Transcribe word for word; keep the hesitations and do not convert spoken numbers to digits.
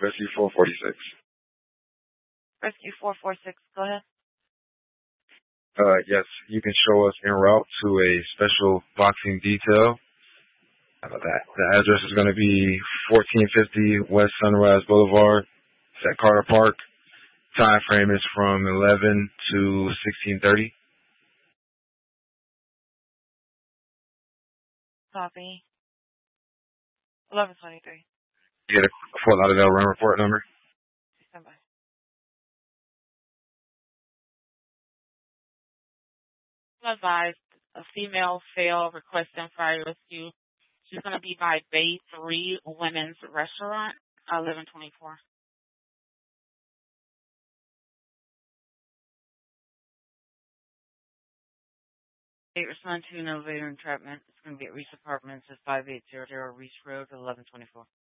Rescue four forty-six. Rescue four forty-six, go ahead. Uh, yes, you can show us en route to a special boxing detail. How about that? The address is going to be fourteen fifty West Sunrise Boulevard. It's at Carter Park. Time frame is from eleven to sixteen thirty. Copy. eleven twenty-three. You get a Fort Lauderdale run report number? Stand by. Advised, a female fail requesting fire rescue. She's going to be by Bay three Women's Restaurant, eleven twenty-four. Eight respond to an elevator entrapment. It's going to be at Reese Apartments at five eight zero zero Reese Road, eleven twenty-four.